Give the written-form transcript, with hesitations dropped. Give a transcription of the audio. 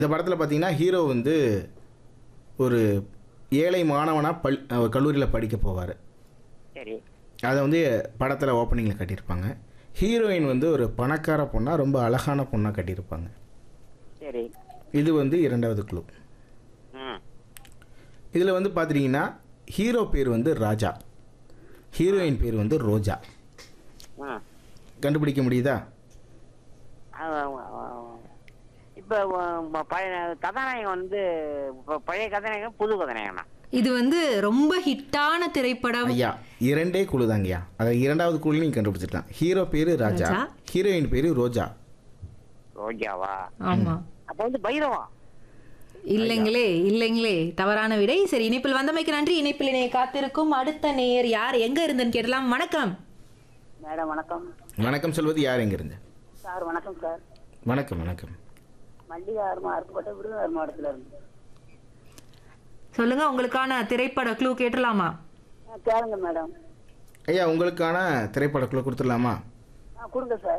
இந்த படத்தில் பார்த்தீங்கன்னா ஹீரோ வந்து ஒரு ஏழை மாணவனாக கல்லூரியில் படிக்க போவார். சரி. அதை வந்து படத்தில் ஓப்பனிங்கில் கட்டியிருப்பாங்க. ஹீரோயின் வந்து ஒரு பணக்கார பொண்ணாக ரொம்ப அழகான பொண்ணாக கட்டியிருப்பாங்க. சரி. இது வந்து இரண்டாவது குழு. ம். இதில் வந்து பார்த்துட்டிங்கன்னா ஹீரோ பேர் வந்து ராஜா, ஹீரோயின் பேர் வந்து ரோஜா. ம். கண்டுபிடிக்க முடியுதா? இப்போ பழைய கதாநாயகன் வந்து பழைய கதாநாயகன் புது கதாநாயகனா? இது வந்து ரொம்ப ஹிட்டான திரைப்படம். ஐயா இரண்டே குழு தாங்கய்யா. அதை இரண்டாவது குழு நீங்கள் கண்டுபிடிச்சிருக்கலாம். ஹீரோ பேர் ராஜா, ராஜா. ஹீரோயின் பேர் ரோஜா. ரோஜாவா? ஆமா. அப்போ வந்து பைரவா? இல்லைங்களே தவறான விடை. சரி, இணைப்பில் வந்தமைக்கு நன்றி. இணைப்பில் இணைய காத்திருக்கும் அடுத்த நேயர் யார் எங்க இருந்துன்னு கேட்டலாம். வணக்கம். மேடம் வணக்கம். வணக்கம் சொல்வது யார் எங்கிருந்து? சார் வணக்கம் சார். வணக்கம் வணக்கம். மல்லிகா அருப்புக்கோட்டை விருதுநகர் மாவட்டத்தில் இருந்து. சொல்லுங்க, உங்களுக்கான திரைப்பட க்ளூ கேட்டலாமா? கேளுங்க மேடம். ஐயா உங்களுக்கான திரைப்பட குழு கொடுத்துடலாமா? கொடுங்க சார்.